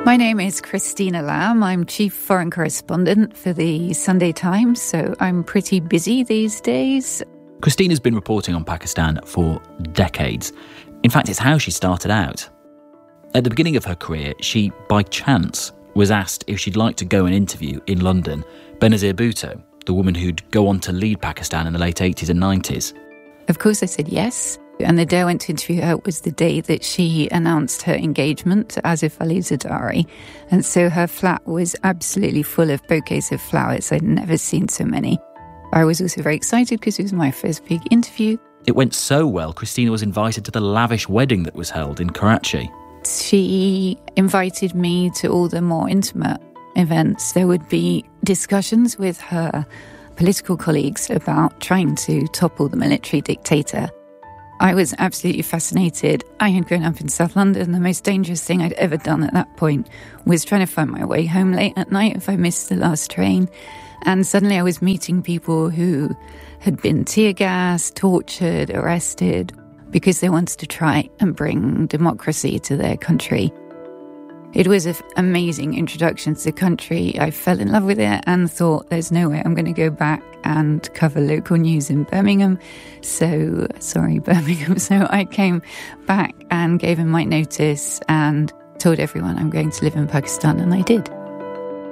My name is Christina Lamb. I'm Chief Foreign Correspondent for the Sunday Times, so I'm pretty busy these days. Christina's been reporting on Pakistan for decades. In fact, it's how she started out. At the beginning of her career, she, by chance, was asked if she'd like to go and interview in London Benazir Bhutto, the woman who'd go on to lead Pakistan in the late 80s and 90s. Of course, I said yes. And the day I went to interview her was the day that she announced her engagement to Asif Ali Zardari. And so her flat was absolutely full of bouquets of flowers. I'd never seen so many. I was also very excited because it was my first big interview. It went so well, Christina was invited to the lavish wedding that was held in Karachi. She invited me to all the more intimate events. There would be discussions with her political colleagues about trying to topple the military dictator. I was absolutely fascinated. I had grown up in South London. The most dangerous thing I'd ever done at that point was trying to find my way home late at night if I missed the last train. And suddenly I was meeting people who had been tear gassed, tortured, arrested because they wanted to try and bring democracy to their country. It was an amazing introduction to the country. I fell in love with it and thought, there's no way I'm going to go back and cover local news in Birmingham. So I came back and gave him my notice and told everyone I'm going to live in Pakistan, and I did.